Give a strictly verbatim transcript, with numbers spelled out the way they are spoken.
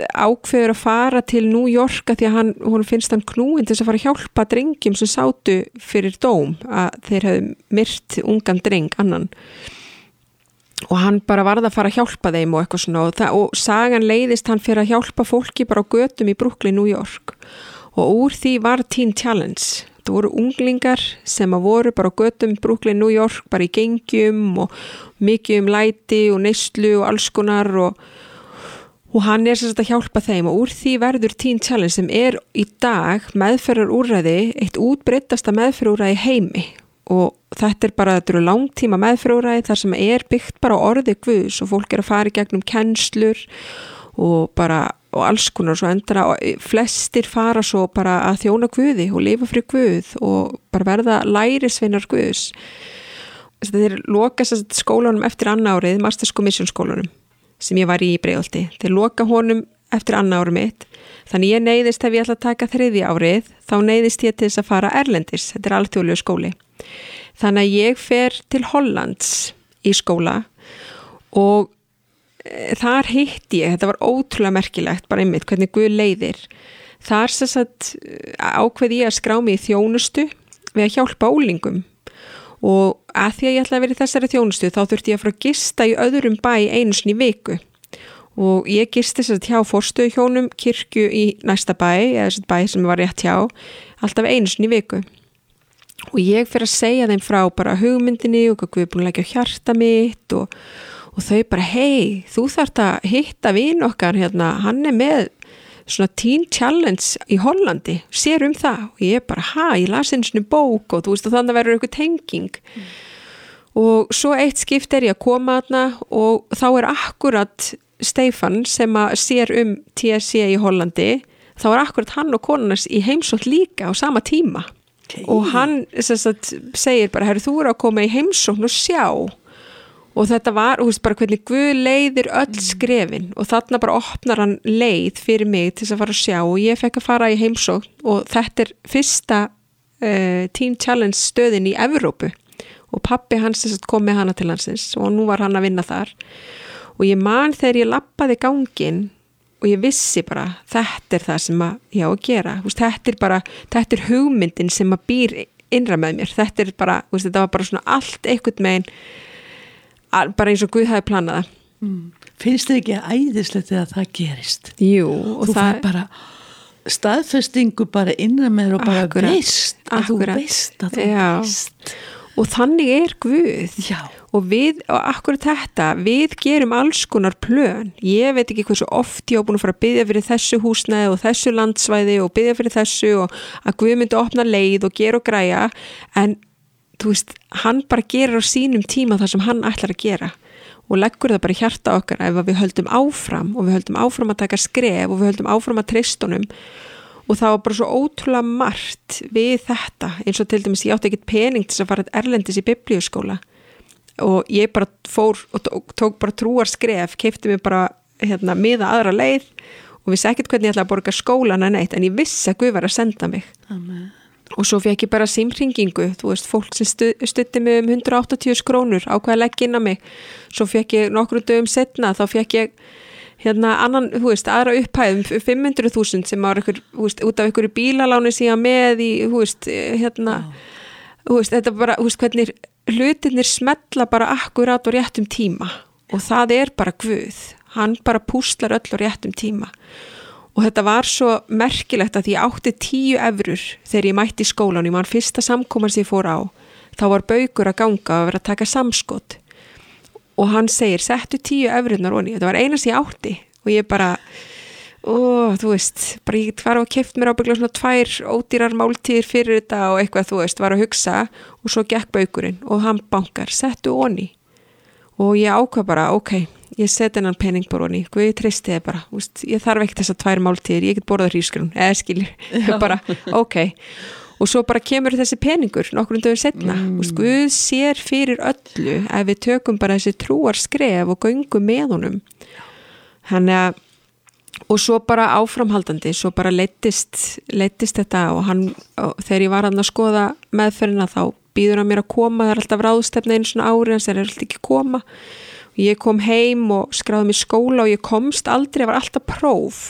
sagt ákveður að fara til New York að því að hann, hún finnst hann knúin til þess að fara að hjálpa drengjum sem sátu fyrir dóm að þeir hefðu myrt ungan dreng annan og hann bara varð að fara að hjálpa þeim og eitthvað svona og, það, og sagan leiðist hann fyrir að hjálpa fólki bara á götum í Brooklyn, New York og úr því var Teen Challenge. Það voru unglingar sem að voru bara á götum Brooklyn, New York, bara í gengjum og mikið um læti og neyslu og alls konar og, og hann er sem sagt að hjálpa þeim og úr því verður Teen Challenge sem er í dag meðferðarúrræði, eitt útbreiddasta meðferðarúrræði í heimi og þetta er bara, þetta eru langtíma meðferðarúrræði þar sem er byggt bara á orði Guðs og fólk er að fara í gegnum kennslur og bara og alls konar svo endra og flestir fara svo bara að þjóna Guði og lifa fyrir Guð og bara verða lærisveinar Guðs. Þeir loka skólanum eftir annað árið, Masters Commission skólanum sem ég var í í Breiðholti. Þeir loka honum eftir annað árið mitt. Þannig ég neyðist ef ég ætla að taka þriðja árið, þá neyðist ég til þess að fara erlendis. Þetta er alþjóðlegur skóli. Þannig að ég fer til Hollands í skóla og þar hitti ég, þetta var ótrúlega merkilegt bara einmitt, hvernig Guð leiðir þar sem sagt ákveði ég að skrá mig í þjónustu við að hjálpa úlingum og að því að ég ætlaði að vera í þessari þjónustu þá þurfti ég að fara að gista í öðrum bæ einu sinni í viku og ég gisti þess að hjá forstöðuhjónum kirkju í næsta bæ eða þess að bæ sem var rétt hjá alltaf einu sinni í viku og ég fyrir að segja þeim frá bara hugmyndinni og hvað Guð er búin að leggja á hjarta mitt og og þau bara, hei, þú þarft að hitta vin okkar hérna, hann er með svona Teen Challenge í Hollandi, sér um það og ég bara, ha, ég las einu svona bók og þú veist að þannig verður eitthvað tenging mm. og svo eitt skipt er ég að koma þarna og þá er akkurat Stefán sem að sér um T S C í Hollandi, þá er akkurat hann og konarnas í heimsókn líka á sama tíma okay. og hann sagt, segir bara, herru, þú er að koma í heimsókn og sjá og þetta var, þú veist, bara hvernig Guð leiðir öll skrefin og þarna bara opnar hann leið fyrir mig til þess að fara að sjá og ég fekk að fara í heimsókn og þetta er fyrsta uh, Teen Challenge stöðin í Evrópu og pappi hans þess að kom með hana til landsins og nú var hann að vinna þar og ég man þegar ég labbaði ganginn og ég vissi bara, þetta er það sem að ég á að gera, þú veist, þetta er bara, þetta er hugmyndin sem að býr innra með mér, þetta er bara, þú veist, þetta var bara svona allt einhvern megin bara eins og Guð hafi planað mm. Finnst þið ekki æðislegt að það gerist? Jú og þú það bara staðfestingu bara innan með og bara akkurat, veist að akkurat. þú veist að þú Já. veist og þannig er Guð Já. og við, og akkurat þetta við gerum alls konar plön ég veit ekki hversu oft ég á búin að fara að biðja fyrir þessu húsnæði og þessu landsvæði og biðja fyrir þessu og að Guð myndi opna leið og gera og græja en þú veist, hann bara gerir á sínum tíma það sem hann ætlar að gera og leggur það bara í hjarta okkar ef við höldum áfram og við höldum áfram að taka skref og við höldum áfram að treysta honum og það var bara svo ótrúlega margt við þetta eins og til dæmis ég átti ekkert pening til að fara erlendis í biblíuskóla og ég bara fór og tók, tók bara trúar skref, keypti mig bara hérna miða aðra leið og vissi ekkert hvernig ég ætla að borga skólana neitt en ég vissi að Guð var að senda mig Amen. Og svo fekk ég bara símhringingu, þú veist, fólk sem stu, stutti mig um hundrað og áttatíu krónur ákvað að leggja inn á mig. Svo fekk ég nokkrum dögum setna, þá fekk ég hérna annan, þú veist, aðra upphæðum fimm hundruð þúsund sem var ykkur, þú veist, út af ykkur bílaláni síðan með í, þú veist, hérna, oh. þú veist, þetta bara, þú veist, hvernig hlutirnir smetla bara akkurat á réttum tíma og það er bara Guð. Hann bara púslar öll á réttum tíma. Og þetta var svo merkilegt að ég átti tíu evrur þegar ég mætti í skólan. Ég man fyrsta samkoman sem ég fór á. Þá var Baukur að ganga og vera að taka samskot. Og hann segir, settu tíu evrurnar onni. Þetta var eina sem ég átti. Og ég bara, ó, þú veist, bara ég var að keypt mér ábygglega svona tvær ódýrar máltíðir fyrir þetta og eitthvað, þú veist, var að hugsa. Og svo gekk Baukurinn og hann bankar, settu onni. Og ég ákvað bara, ok, ég seti hennan pening bara onni, Guð treysti þið bara, úst, ég þarf ekki þess að tvær máltíðir, ég get borðað hrísgrjón, eða skiljur, bara, ok. Og svo bara kemur þessi peningur nokkrum dögum setna, mm. úst, Guð sér fyrir öllu ef við tökum bara þessi trúar skref og göngum með honum. Þannig að, og svo bara áframhaldandi, svo bara leittist, leittist þetta og hann, og þegar ég var að skoða meðferðina þá býður hann mér að koma, það er alltaf ráðstefna einu svona ári, en það er alltaf ekki koma. Ég kom heim og skráði mig skóla og ég komst aldrei, það var alltaf próf